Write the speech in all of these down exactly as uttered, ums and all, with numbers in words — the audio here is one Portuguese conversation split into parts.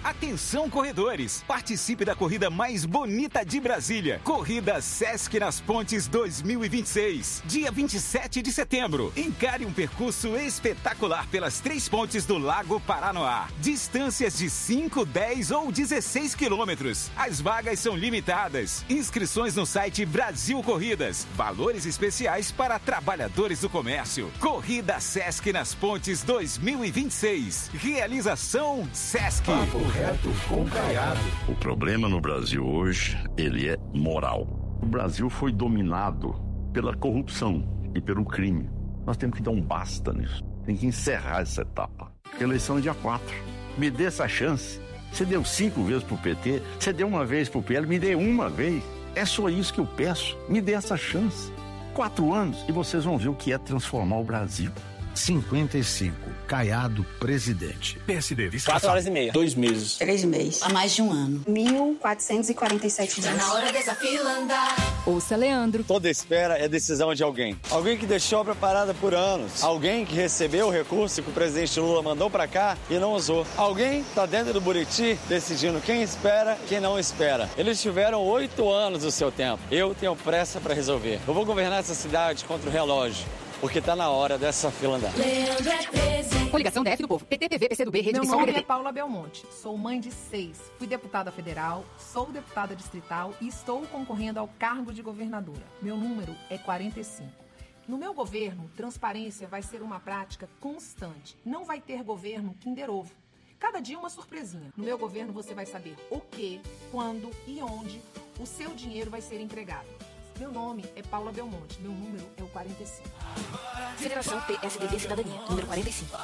Atenção, corredores! Participe da corrida mais bonita de Brasília. Corrida Sesc nas Pontes dois mil e vinte e seis. Dia vinte e sete de setembro. Encare um percurso espetacular pelas três pontes do Lago Paranoá. Distâncias de cinco, dez ou dezesseis quilômetros. As vagas são limitadas. Inscrições no site Brasil Corridas. Valores especiais para trabalhadores do comércio. Corrida Sesc nas Pontes dois mil e vinte e seis. Realização Sesc. Papo reto com Caiado. O problema no Brasil hoje, ele é moral. O Brasil foi dominado pela corrupção e pelo crime. Nós temos que dar um basta nisso. Tem que encerrar essa etapa. Eleição é dia quatro. Me dê essa chance. Você deu cinco vezes pro P T, você deu uma vez pro P L, me dê uma vez. É só isso que eu peço. Me dê essa chance. Quatro anos e vocês vão ver o que é transformar o Brasil. cinquenta e cinco. Caiado, presidente. P S D, Quatro horas e meia. Dois meses. Três meses. Há mais de um ano. Mil quatrocentos e quarenta e sete dias. Na hora dessa fila andar. Ouça Leandro. Toda espera é decisão de alguém. Alguém que deixou a parada por anos. Alguém que recebeu o recurso que o presidente Lula mandou pra cá e não usou. Alguém tá dentro do Buriti decidindo quem espera e quem não espera. Eles tiveram oito anos do seu tempo. Eu tenho pressa pra resolver. Eu vou governar essa cidade contra o relógio. Porque tá na hora dessa fila andar. Leandro é treze. Coligação D F do Povo. P T, P V, P C do B, Rede Meu Missão nome P D T. é Paula Belmonte. Sou mãe de seis. Fui deputada federal, sou deputada distrital e estou concorrendo ao cargo de governadora. Meu número é quarenta e cinco. No meu governo, transparência vai ser uma prática constante. Não vai ter governo Kinder Ovo. Cada dia uma surpresinha. No meu governo você vai saber o que, quando e onde o seu dinheiro vai ser empregado. Meu nome é Paula Belmonte. Meu número é o quarenta e cinco. Federação P S D B Cidadania, número quarenta e cinco.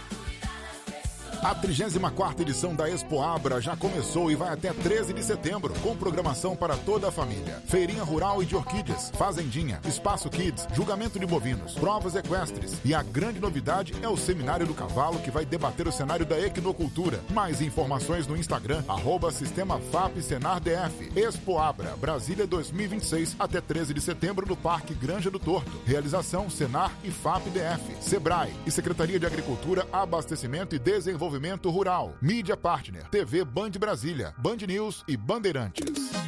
A trigésima quarta edição da Expoabra já começou e vai até treze de setembro, com programação para toda a família. Feirinha rural e de orquídeas, fazendinha, espaço kids, julgamento de bovinos, provas equestres. E a grande novidade é o Seminário do Cavalo, que vai debater o cenário da equinocultura. Mais informações no Instagram, arroba Sistema F A P Senar D F. Expoabra, Brasília dois mil e vinte e seis, até treze de setembro no Parque Granja do Torto. Realização Senar e F A P D F, Sebrae e Secretaria de Agricultura, Abastecimento e Desenvolvimento Rural. Mídia Partner, T V Band Brasília, Band News e Bandeirantes.